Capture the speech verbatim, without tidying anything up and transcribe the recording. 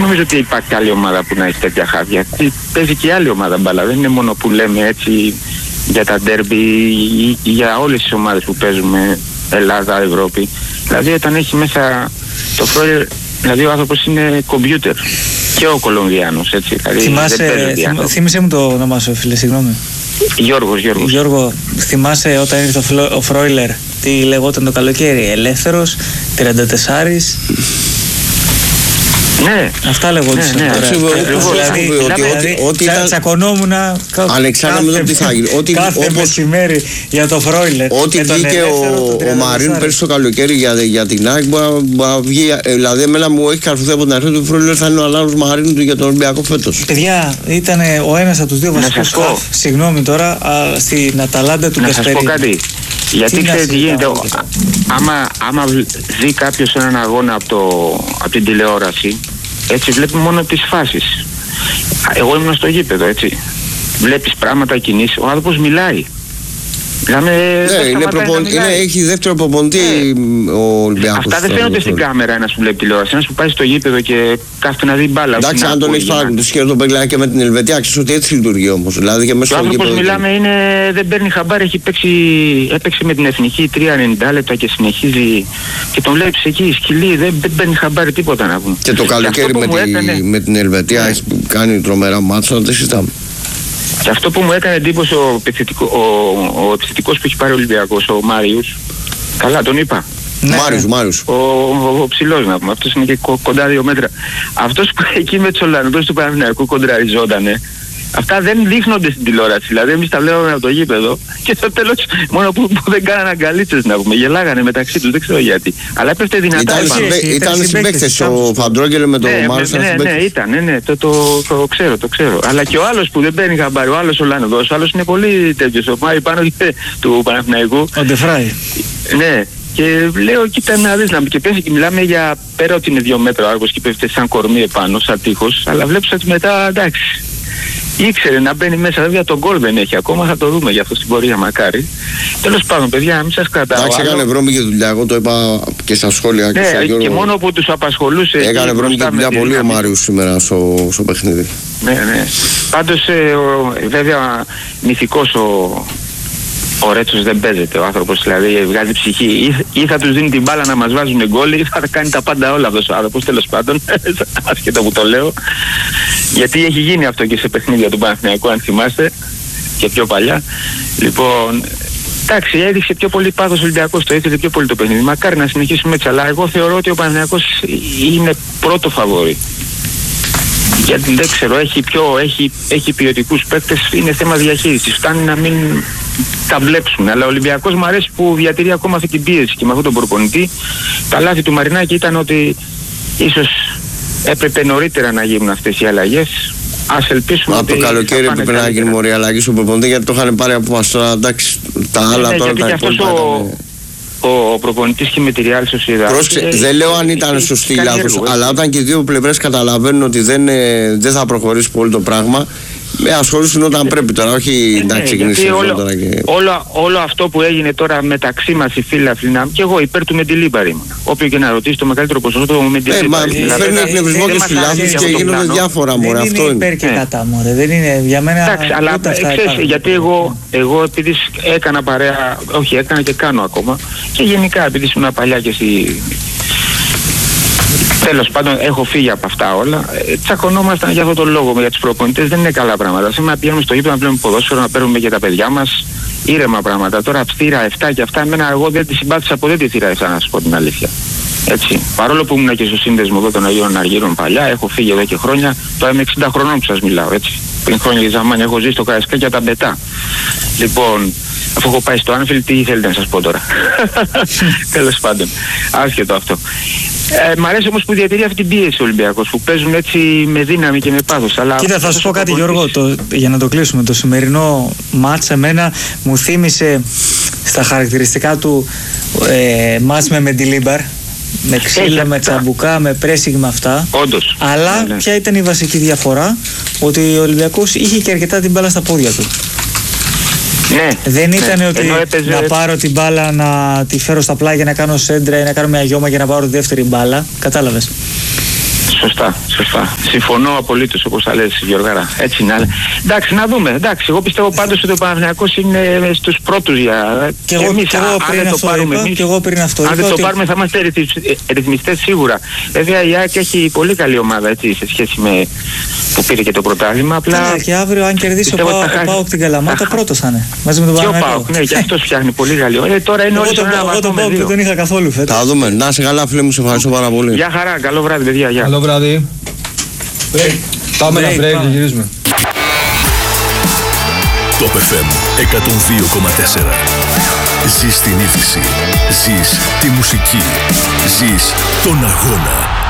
νομίζω ότι υπάρχει άλλη ομάδα που να έχει τέτοια χάδια. Παίζει και άλλη ομάδα μπάλα. Δεν είναι μόνο που λέμε έτσι για τα ντέρμπι ή για όλες τις ομάδες που παίζουμε Ελλάδα, Ευρώπη. Δηλαδή όταν έχει μέσα το Φρόιλερ, δηλαδή ο άνθρωπος είναι κομπιούτερ και ο Κολομβιάνος, έτσι. Δηλαδή, θυμάσαι, θυμ, θύμισε μου το όνομά σου, φίλε, συγγνώμη. Γιώργος, Γιώργος. Γιώργο, θυμάσαι όταν ήρθε ο Φρόιλερ, τι λεγόταν το καλοκαίρι? Ελεύθερος, τριάντα τέσσερα. Ναι. Αυτά λεγόντουσαν. Ναι, ναι, δηλαδή, ότι τσακωνόμουν ανεξάρτητα με το τι θα γίνει. Κάθε μεσημέρι για το Φρόιλερ. Ό,τι βγήκε ο Μαρίν πέρσι το καλοκαίρι για την ΑΕΚ, μπορεί να βγει. Δηλαδή, εμένα μου έχει καρφωθεί από την αρχή του Φρόιλερ θα είναι ο ανάλογος Μαρίνου για τον Ολυμπιακό φέτος. Παιδιά, ήταν ο ένας από τους δύο βασικούς χαφ. Συγγνώμη τώρα, στην Αταλάντα του Κασπερί. Να σας πω κάτι. Γιατί ξέρετε τι γίνεται, άμα, άμα δει κάποιος έναν αγώνα από, το, από την τηλεόραση, έτσι βλέπει μόνο τις φάσεις. Εγώ ήμουν στο γήπεδο, έτσι. Βλέπεις πράγματα, κινήσεις, ο άνθρωπος μιλάει. Μιλάμε, ναι, είναι προπονητή, είναι, έχει δεύτερο προπονητή ναι. Ο Ολυμπιακός. Αυτά δεν φαίνονται στην κάμερα ένας που βλέπει τηλεόραση. Ένας που πάει στο γήπεδο και κάθεται να δει μπάλα. Εντάξει, αν τον έχει πάρει το σχέδιο τον παίρνει και με την Ελβετία, ξέρεις ότι έτσι λειτουργεί όμως. Δηλαδή και μέσα στο γήπεδο. Ο άνθρωπος μιλάμε είναι, δεν παίρνει χαμπάρι, έχει παίξει, έπαιξε με την Εθνική τρία ενενήντα λεπτά και συνεχίζει. Και τον βλέπεις εκεί, σκυλί, δεν, δεν παίρνει χαμπάρι τίποτα να πούμε. Και το καλοκαίρι με, έκανε... με την Ελβετία έχει κάνει τρομερά μάτσα, δεν συζητάμε. Και αυτό που μου έκανε εντύπωση ο, επιθετικό, ο, ο επιθετικός που έχει πάρει ο Ολυμπιακός, ο Μάριους, καλά τον είπα. Ναι. Μάριους, Μάριους. Ο, ο, ο ψηλός να πούμε, αυτός είναι και κο, κοντά δύο μέτρα. Αυτός που εκεί με τους Ολλανδούς του Παναθηναϊκού κοντραριζότανε, αυτά δεν δείχνονται στην τηλεόραση. Δηλαδή, εμείς τα βλέπαμε από το γήπεδο και στο τέλος, μόνο που, που δεν κάνανε αγκαλίτσες να πούμε, γελάγανε μεταξύ τους, δεν ξέρω γιατί. Αλλά έπεφτε δυνατά. Ήταν, συμπαί, ήταν συμπαίκτες ο Φαντρόγγελ με τον ναι, Μάριος. Ναι, ναι, ναι, ήταν, ναι, ναι, το, το, το, το ξέρω, το ξέρω. Αλλά και ο άλλος που δεν παίρνει χαμπάρι, ο άλλος Ολλανδός, ο άλλος είναι πολύ τέτοιος, ο Μάι πάνω του Παναθηναϊκού. Ο Ντεφράι. Ναι. Και λέω, κοίτα να δεις, να και πέσει και μιλάμε για πέρα ότι είναι δύο μέτρα ο Άργος και πέφτει σαν κορμί επάνω, σαν τείχος, αλλά βλέπεις ότι μετά εντάξει. Ήξερε να μπαίνει μέσα, βέβαια τον γκολ δεν έχει ακόμα, θα το δούμε για αυτό στην πορεία μακάρι. Τέλος πάντων, παιδιά, μην σας κρατάω. Εντάξει, έκανε βρώμη για δουλειά, εγώ το είπα και στα σχόλια. Ναι, και, και μόνο που τους απασχολούσε. Έκανε βρώμη για δουλειά πολύ ο Μάριος σήμερα στο, στο παιχνίδι. Ναι, ναι. Πάντως, ε, ο, βέβαια, μυθικός ο. Ο Ρέτσος δεν παίζεται, ο άνθρωπος δηλαδή βγάζει ψυχή. Ή, ή θα τους δίνει την μπάλα να μας βάζουν γκολ ή θα κάνει τα πάντα όλα αυτός ο άνθρωπος, τέλος πάντων, άσχετα που το λέω. Γιατί έχει γίνει αυτό και σε παιχνίδια του Παναθηναϊκού, αν θυμάστε, και πιο παλιά. Λοιπόν, εντάξει, έδειξε πιο πολύ πάθος ο Ολυμπιακός, το ήθελε πιο πολύ το παιχνίδι. Μακάρι να συνεχίσουμε έτσι, αλλά εγώ θεωρώ ότι ο Παναθηναϊκός είναι πρώτο φαβόρι. Γιατί δεν ξέρω, έχει, πιο, έχει, έχει ποιοτικούς παίκτες, είναι θέμα διαχείρισης. Φτάνει να μην τα βλέψουν. Αλλά ο Ολυμπιακός μου αρέσει που διατηρεί ακόμα αυτή την πίεση και με αυτόν τον προπονητή. Τα λάθη του Μαρινάκη ήταν ότι ίσως έπρεπε νωρίτερα να γίνουν αυτές οι αλλαγές. Ας ελπίσουμε από ότι το καλοκαίρι έπρεπε να γίνει μωρή αλλαγή στον προπονητή, γιατί το είχαν πάρει από μας τώρα. Εντάξει, τα άλλα ναι, τώρα τα υπόλοιπα. Ο, ο προπονητής και με τη Real Sociedad. Πρόσεξε, δεν λέω αν ήταν σωστή ή λάθος, αλλά όταν και οι δύο πλευρές καταλαβαίνουν ότι δεν, ε, δεν θα προχωρήσει πολύ το πράγμα, με ασχολήσουν όταν πρέπει τώρα, όχι να ξεκινήσει όλο, τώρα και... όλο, όλο αυτό που έγινε τώρα μεταξύ μας οι φίλοι, και εγώ υπέρ του Μεντιλίμπαρ ήμουν. Όποιο και να ρωτήσει, το μεγαλύτερο ποσοστό του Μεντιλίμπαρ. Ε, μα φέρνει εκνευρισμό και στους φιλάθλους και γίνονται διάφορα, μωρέ, αυτό είναι. Δεν είναι υπέρ και κατά, μωρέ, δεν είναι για μένα... Εντάξει, αλλά ξέρεις, γιατί εγώ, εγώ επειδή έκανα παρέα, όχι έκανα και κάνω ακόμα, και γενικά επειδή ήμουν παλιά και στη... Τέλος πάντων, έχω φύγει από αυτά όλα. Ε, τσακωνόμασταν για αυτόν τον λόγο. Για τους προπονητές δεν είναι καλά πράγματα. Σήμερα πηγαίνουμε στο γήπεδο να βλέπουμε ποδόσφαιρο, να παίρνουμε για τα παιδιά μας. Ήρεμα πράγματα. Τώρα θύρα εφτά και αυτά, εμένα εγώ δεν τη συμπάθησα από δεν τη θύρα εφτά, να σας πω την αλήθεια. Έτσι. Παρόλο που ήμουν και στο σύνδεσμο εδώ των Αγίων Αργύρων παλιά, έχω φύγει εδώ και χρόνια. Τώρα είμαι εξήντα χρονών που σας μιλάω. Έτσι. Πριν χρόνια και ζαμάνια έχω ζήσει στο Καραϊσκάκι για τα μπετά. Λοιπόν, αφού έχω πάει στο Άνφιλντ, τι θέλετε να σας πω τώρα. Τέλος πάντων, άσχετο αυτό. Ε, μ' αρέσει όμως που διατηρεί αυτή την πίεση ο Ολυμπιακός, που παίζουν έτσι με δύναμη και με πάθος. Αλλά κοίτα, θα σου πω κάτι, Γιώργο, το, για να το κλείσουμε. Το σημερινό μάτς εμένα μου θύμισε στα χαρακτηριστικά του ε, μάτς με Μεντιλίμπαρ. Με ξύλα, με τσαμπουκά, με πρέσιγ, με αυτά. Όντως. Αλλά ναι, ναι. Ποια ήταν η βασική διαφορά? Ότι ο Ολυμπιακός είχε και αρκετά την μπάλα στα πόδια του. Ναι, δεν ήταν ναι, ότι έπαιζε... να πάρω την μπάλα, να τη φέρω στα πλάγια, να κάνω σέντρα ή να κάνω μια γιώμα για να πάρω τη δεύτερη μπάλα. Κατάλαβες? Σωστά, σωστά. Συμφωνώ απολύτως όπως τα λες, Γιώργαρα. Έτσι είναι. Αλλά... Εντάξει, να δούμε. Εντάξει, εγώ πιστεύω πάντως ότι ο Παναθηναϊκός είναι στους πρώτους για. Και εγώ, εμείς, και εγώ αν πριν δεν αυτό το πάρουμε είπα, εμείς, και εγώ πριν αυτό αν δεν είπα το ότι... πάρουμε θα είμαστε ρυθμιστές σίγουρα. Βέβαια η ΑΕΚ έχει πολύ καλή ομάδα έτσι, σε σχέση με που πήρε και το πρωτάθλημα. Απλά... Καλά, και αύριο αν κερδίσει ο ΠΑΟΚ την Καλαμάτα, πρώτος θα είναι. Μαζί με τον Παναθηναϊκό. Και ο ΠΑΟΚ, ναι, και αυτός φτιάχνει πολύ καλή. Ε, τώρα είναι όλοι στον ένα βαθμό. Εγώ τον ΠΑΟΚ δεν τον είχα καθόλου φέτος. Θα δούμε. Να είσαι καλά, φίλε μου, σε ευχαριστώ πάρα πολύ. Γεια χαρά, καλό βράδυ, παιδιά. Γεια. Καλό βράδυ. Πάμε ένα break και γυρίζουμε. Top εφ εμ εκατόν δύο κόμμα τέσσερα. Ζεις την είδηση. Ζεις τη μουσική. Ζεις τον αγώνα.